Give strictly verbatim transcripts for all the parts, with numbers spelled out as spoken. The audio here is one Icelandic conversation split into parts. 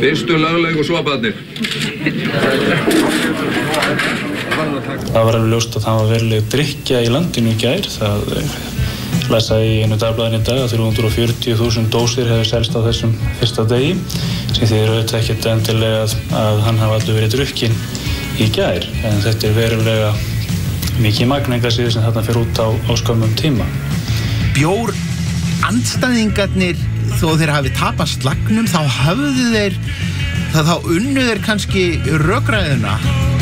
Fyrstu lögleg og svo barnir. Það var alveg ljóst að það var veruleg drykkja í landinu í gær. Það læsaði í einu dagblaðinu í dag að þrjú hundruð fjörutíu þúsund dósir hefur selst á þessum fyrsta degi, sem þýðir auðvitað ekkert endilega að, að hann hafi allur verið drukkinn í gær, en þetta er verulega mikið magn engu að síður sem þarna fer út á, á skömmum tíma. Bjór andstæðingarnir, þó þeir hafi tapað slagnum, þá höfðu þeir, þá, þá unnu þeir kannski rökræðuna.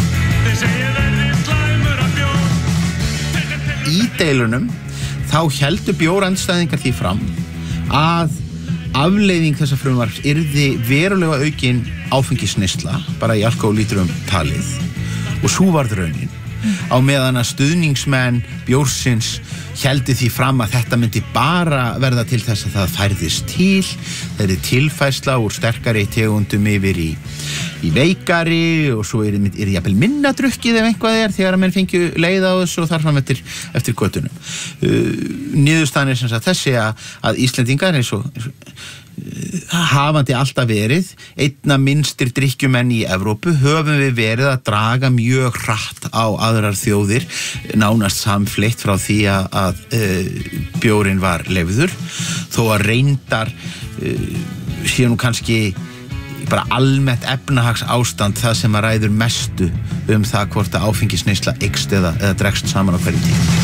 Í deilunum þá héldu bjórandstæðingar því fram að afleiðing þessa frumvarps yrði verulega aukin áfengisneysla, bara í alkohólítrum talið, og sú varð raunin. Á meðan að stuðningsmenn bjórsins héldu því fram að þetta myndi bara verða til þess að það færðist til, það yrði tilfærsla úr sterkari tegundum yfir í, í veikari, og svo yrði, yrði jafnvel minna drukkið ef einhvað er þegar að menn fengju leið á þessu og þar fram eftir, eftir götunum. Uh, niðurstaðan er sem sagt þessi að, að Íslendingar eins og, eins og hafandi alltaf verið einna minnstir drykkjumenn í Evrópu, höfum við verið að draga mjög hratt á aðrar þjóðir, nánast samfleitt frá því að, að uh, bjórinn var leyfður, þó að reyndar uh, sé nú kannski bara almennt efnahags ástand það sem að ræður mestu um það hvort að áfengisneysla eykst eða, eða dregst saman á hverjum tíma.